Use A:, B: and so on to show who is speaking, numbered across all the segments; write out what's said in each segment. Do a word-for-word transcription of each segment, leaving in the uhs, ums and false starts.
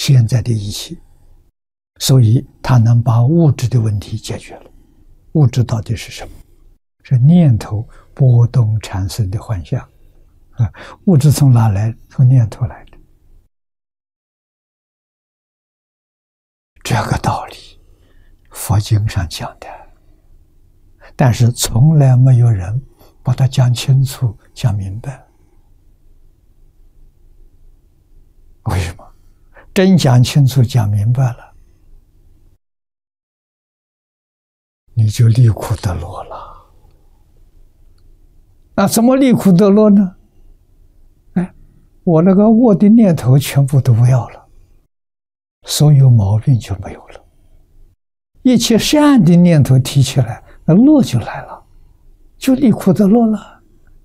A: 现在的仪器，所以它能把物质的问题解决了。物质到底是什么？是念头波动产生的幻象啊！物质从哪来？从念头来的。这个道理，佛经上讲的，但是从来没有人把它讲清楚、讲明白。为什么？真讲清楚、讲明白了，你就离苦得乐了。那怎么离苦得乐呢？哎，我那个恶的念头全部都不要了，所有毛病就没有了。一切善的念头提起来，那乐就来了，就离苦得乐了。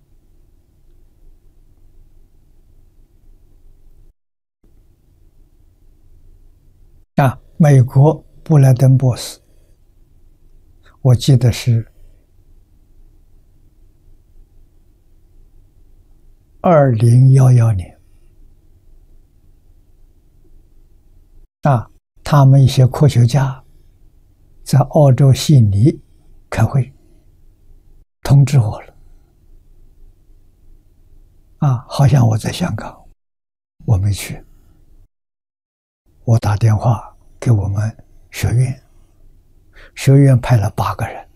A: 啊，美国布莱登博士，我记得是二零一一年啊，他们一些科学家在澳洲悉尼开会，通知我了。啊，好像我在香港，我没去。我打电话给我们学院，学院派了八个人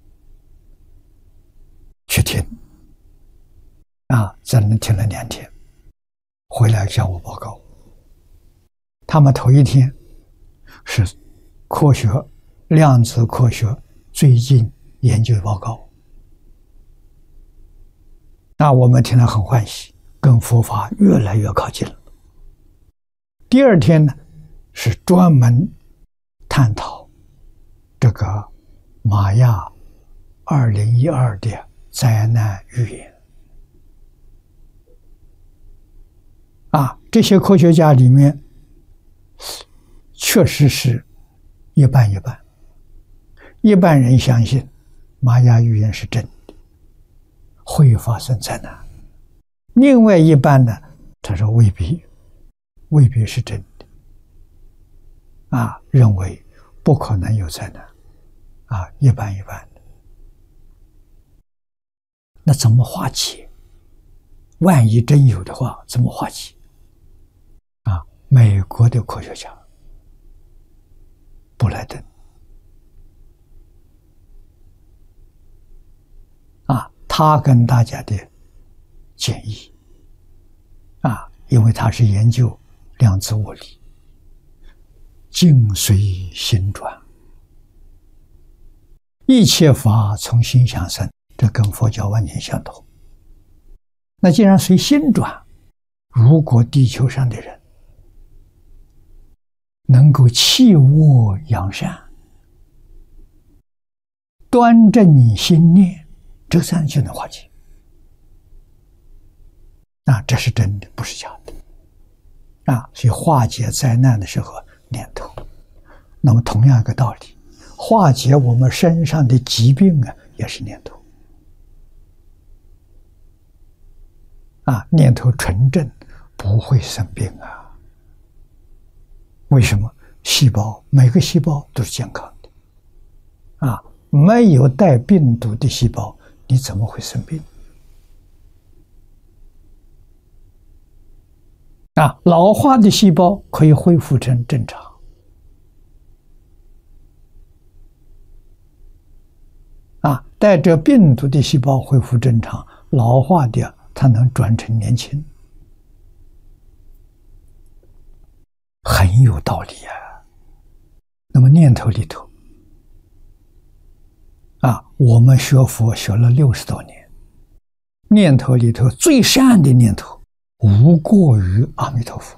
A: 去听，啊，在那听了两天，回来向我报告。他们头一天是科学量子科学最近研究报告，那我们听了很欢喜，跟佛法越来越靠近了。第二天呢，是专门探讨这个玛雅二零一二的灾难预言。啊，这些科学家里面确实是一半一半，一半人相信玛雅预言是真的，会发生灾难；另外一半呢，他说未必，未必是真的。啊，认为不可能有灾难，啊，一般一般的。那怎么化解？万一真有的话，怎么化解？啊，美国的科学家布莱登，啊，他跟大家的建议，啊，因为他是研究量子物理。境随心转，一切法从心想生，这跟佛教完全相同。那既然随心转，如果地球上的人能够弃恶扬善，端正心念，这三就能化解。啊，这是真的，不是假的。啊，所以化解灾难的时候，念头。那么同样一个道理，化解我们身上的疾病啊，也是念头。啊，念头纯正，不会生病啊。为什么？细胞每个细胞都是健康的，啊，没有带病毒的细胞，你怎么会生病？啊，老化的细胞可以恢复成正常。啊，带着病毒的细胞恢复正常，老化的它能转成年轻，很有道理啊。那么念头里头，啊，我们学佛学了六十多年，念头里头最善的念头，无过于阿弥陀佛。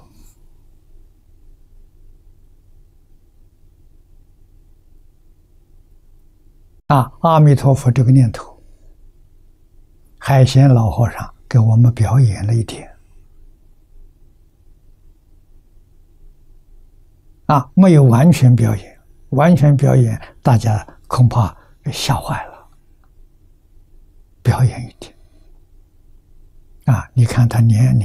A: 啊，阿弥陀佛这个念头，海贤老和尚给我们表演了一天。啊，没有完全表演，完全表演大家恐怕吓坏了。表演一天。啊，你看他年龄。